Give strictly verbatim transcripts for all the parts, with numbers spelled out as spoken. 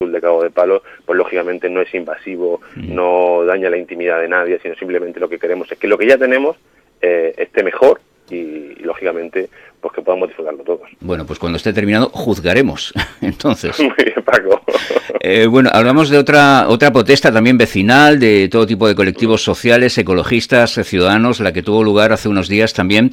de Cabo de Palos, pues lógicamente no es invasivo, mm. no daña la intimidad de nadie, sino simplemente lo que queremos es que lo que ya tenemos eh, esté mejor y, y lógicamente pues que podamos disfrutarlo todos. Bueno, pues cuando esté terminado juzgaremos, entonces. Muy bien, Paco. Eh, bueno, hablamos de otra otra protesta también vecinal, de todo tipo de colectivos sociales, ecologistas, ciudadanos, la que tuvo lugar hace unos días también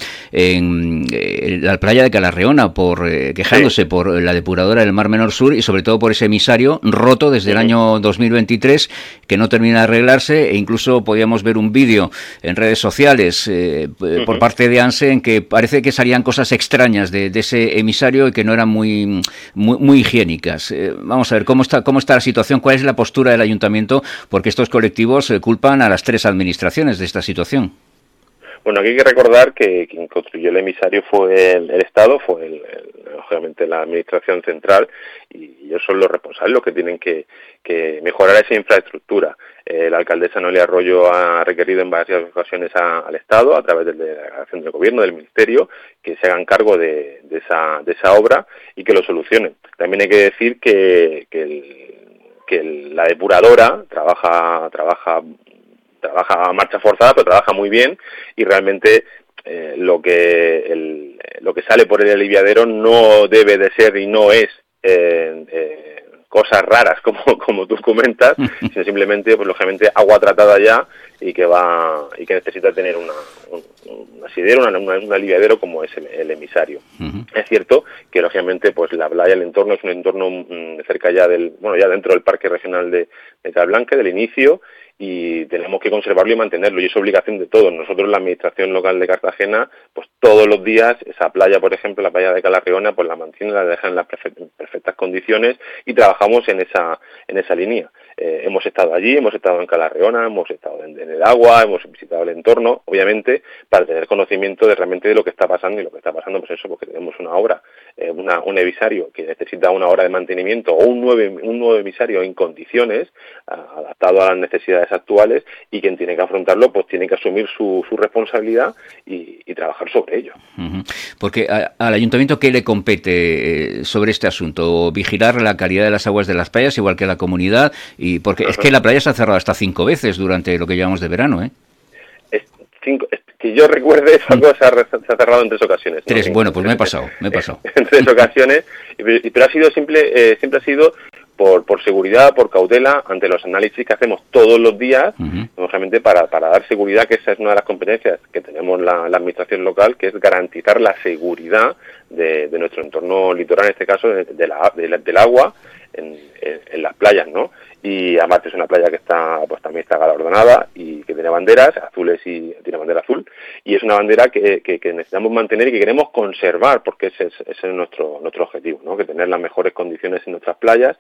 en, en la playa de Calarreona, por eh, quejándose sí. por la depuradora del Mar Menor Sur y sobre todo por ese emisario roto desde sí. el año dos mil veintitrés, que no termina de arreglarse, e incluso podíamos ver un vídeo en redes sociales eh, uh-huh. por parte de ANSE en que parece que salían cosas extrañas de, de ese emisario y que no eran muy muy, muy higiénicas. Eh, vamos a ver cómo está cómo está la situación, cuál es la postura del ayuntamiento, porque estos colectivos eh, culpan a las tres administraciones de esta situación. Bueno, aquí hay que recordar que quien construyó el emisario fue el, el Estado, fue el, el, lógicamente la administración central, y ellos son los responsables, los que tienen que, que mejorar esa infraestructura. Eh, la alcaldesa Noelia Arroyo ha requerido en varias ocasiones a, al Estado, a través de la delegación del Gobierno, del Ministerio, que se hagan cargo de, de, esa, de esa obra y que lo solucionen. También hay que decir que, que, el, que el, la depuradora trabaja trabaja trabaja a marcha forzada, pero trabaja muy bien y realmente eh, lo que el, lo que sale por el aliviadero no debe de ser y no es eh, eh, cosas raras como como tú comentas, sino simplemente pues lógicamente agua tratada ya y que va y que necesita tener una un, un asidero, una, una, un aliviadero como es el, el emisario. Uh-huh. Es cierto que lógicamente pues la playa, el entorno es un entorno mmm, cerca ya del bueno ya dentro del Parque Regional de, de Calblanca, del inicio, y tenemos que conservarlo y mantenerlo, y es obligación de todos. Nosotros, la administración local de Cartagena, pues todos los días, esa playa, por ejemplo, la playa de Calarreona, pues la mantiene, la deja en las perfectas, perfectas condiciones, y trabajamos en esa en esa línea. Eh, hemos estado allí, hemos estado en Calarreona, hemos estado en, en el agua, hemos visitado el entorno, obviamente, para tener conocimiento de realmente de lo que está pasando, y lo que está pasando, pues eso, porque tenemos una obra, eh, una, un emisario que necesita una hora de mantenimiento, o un nuevo, un nuevo emisario en condiciones, a, adaptado a las necesidades actuales, y quien tiene que afrontarlo pues tiene que asumir su, su responsabilidad y, y trabajar sobre ello. Uh-huh. Porque a, al ayuntamiento, ¿qué le compete eh, sobre este asunto? Vigilar la calidad de las aguas de las playas, igual que la comunidad, y porque uh-huh. es que la playa se ha cerrado hasta cinco veces durante lo que llevamos de verano, ¿eh? Es cinco, es, que yo recuerde, esa uh-huh. cosa se ha cerrado en tres ocasiones. Tres, ¿no? bueno, pues me he pasado, me he pasado. En tres ocasiones, pero ha sido simple, eh, siempre ha sido por por seguridad, por cautela, ante los análisis que hacemos todos los días, uh-huh. lógicamente para, para dar seguridad, que esa es una de las competencias que tenemos la, la administración local, que es garantizar la seguridad de, de nuestro entorno litoral, en este caso de, de la, de la, del agua en, en, en las playas, ¿no? Y además es una playa que está, pues también está galardonada y que tiene banderas azules, y tiene bandera azul, y es una bandera que, que, que necesitamos mantener y que queremos conservar, porque ese es, ese es nuestro nuestro objetivo, ¿no? Que tener las mejores condiciones en nuestras playas,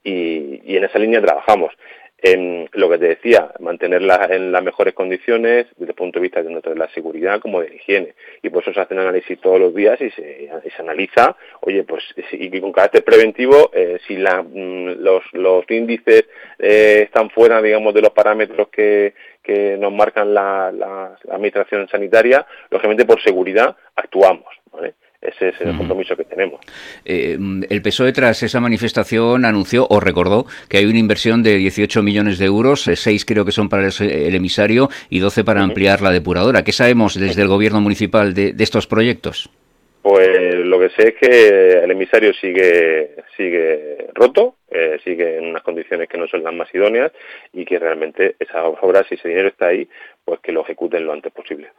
y, y en esa línea trabajamos. En lo que te decía, mantenerlas en las mejores condiciones desde el punto de vista tanto de la seguridad como de la higiene, y por eso se hacen análisis todos los días y se, y se analiza, oye, pues y con carácter preventivo, eh, si la, los, los índices eh, están fuera, digamos, de los parámetros que, que nos marcan la, la, la administración sanitaria, lógicamente por seguridad actuamos, ¿vale? Ese es el uh-huh. compromiso que tenemos. Eh, el P S O E, tras esa manifestación, anunció o recordó que hay una inversión de dieciocho millones de euros, seis creo que son para el, el emisario y doce para uh-huh. ampliar la depuradora. ¿Qué sabemos desde el gobierno municipal de, de estos proyectos? Pues lo que sé es que el emisario sigue sigue roto, eh, sigue en unas condiciones que no son las más idóneas, y que realmente esas obras, si ese dinero está ahí, pues que lo ejecuten lo antes posible.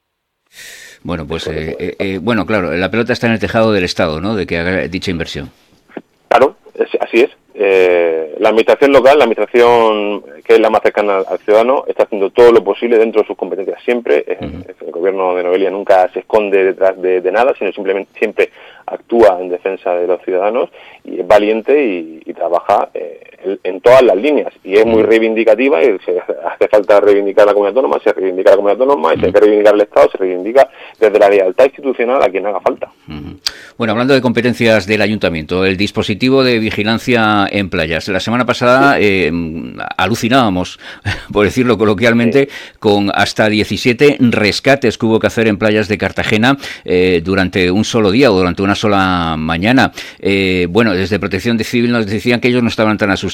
Bueno, pues eh, eh, eh, bueno, claro, la pelota está en el tejado del Estado, ¿no?, de que haga dicha inversión. Claro, es, así es. Eh, la administración local, la administración que es la más cercana al ciudadano, está haciendo todo lo posible dentro de sus competencias siempre. Uh-huh. El gobierno de Noelia nunca se esconde detrás de, de nada, sino simplemente siempre actúa en defensa de los ciudadanos, y es valiente y, y trabaja eh, en, en todas las líneas, y es muy reivindicativa, y se hace falta reivindicar la comunidad autónoma, se reivindica la comunidad autónoma, y se hay que reivindicar el Estado, se reivindica desde la lealtad institucional a quien haga falta. Uh-huh. Bueno, hablando de competencias del ayuntamiento, el dispositivo de vigilancia en playas. La semana pasada eh, alucinábamos, por decirlo coloquialmente, sí. con hasta diecisiete rescates que hubo que hacer en playas de Cartagena eh, durante un solo día o durante una sola mañana. Eh, bueno, desde Protección Civil nos decían que ellos no estaban tan asustados